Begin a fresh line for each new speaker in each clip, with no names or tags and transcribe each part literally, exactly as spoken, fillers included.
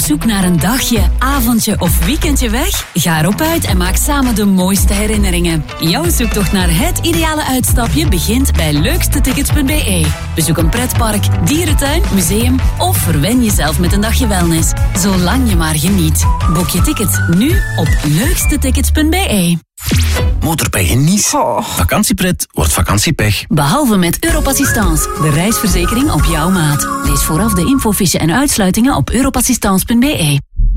zoek naar een dagje, avondje of weekendje weg? Ga erop uit en maak samen de mooiste herinneringen. Jouw zoektocht naar het ideale uitstapje begint bij leukste tickets punt b e. Bezoek een pretpark, dierentuin, museum of verwen jezelf met een dagje wellness. Zolang je maar geniet. Boek je tickets nu op leukste tickets punt b e.
Motorpech in Nice. Oh. Vakantiepret wordt vakantiepech.
Behalve met Europassistance, de reisverzekering op jouw maat. Lees vooraf de infofiche en uitsluitingen op europassistance punt b e.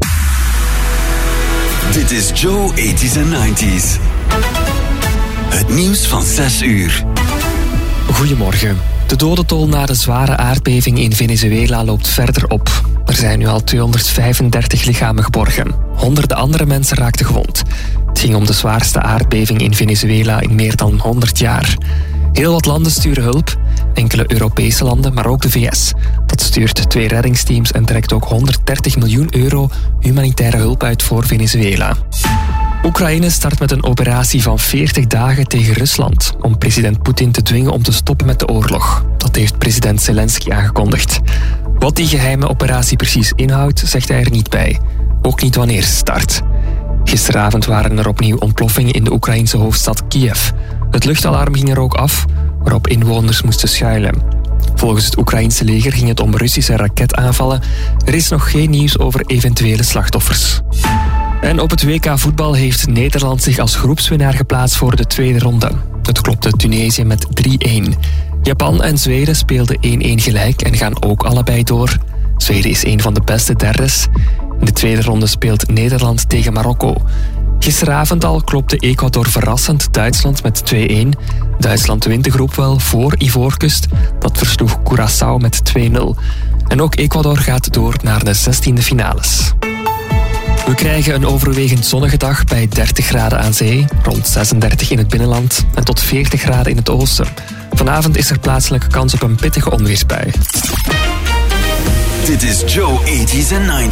Dit is Joe eighties and nineties. Het nieuws van zes uur.
Goedemorgen. De dodentol na de zware aardbeving in Venezuela loopt verder op. Er zijn nu al tweehonderdvijfendertig lichamen geborgen. Honderden andere mensen raakten gewond. Het ging om de zwaarste aardbeving in Venezuela in meer dan honderd jaar. Heel wat landen sturen hulp. Enkele Europese landen, maar ook de V S. Dat stuurt twee reddingsteams en trekt ook honderddertig miljoen euro humanitaire hulp uit voor Venezuela. Oekraïne start met een operatie van veertig dagen tegen Rusland om president Poetin te dwingen om te stoppen met de oorlog. Dat heeft president Zelensky aangekondigd. Wat die geheime operatie precies inhoudt, zegt hij er niet bij. Ook niet wanneer ze start. Gisteravond waren er opnieuw ontploffingen in de Oekraïnse hoofdstad Kiev. Het luchtalarm ging er ook af, waarop inwoners moesten schuilen. Volgens het Oekraïnse leger ging het om Russische raketaanvallen. Er is nog geen nieuws over eventuele slachtoffers. En op het W K voetbal heeft Nederland zich als groepswinnaar geplaatst voor de tweede ronde. Het klopte Tunesië met drie-een. Japan en Zweden speelden één-één gelijk en gaan ook allebei door. Zweden is een van de beste derdes. In de tweede ronde speelt Nederland tegen Marokko. Gisteravond al klopte Ecuador verrassend Duitsland met twee-een. Duitsland wint de groep wel voor Ivoorkust. Dat versloeg Curaçao met twee-nul. En ook Ecuador gaat door naar de zestiende finales. We krijgen een overwegend zonnige dag bij dertig graden aan zee, rond zesendertig in het binnenland en tot veertig graden in het oosten. Vanavond is er plaatselijk kans op een pittige onweersbui.
Dit is Joe eighties and nineties.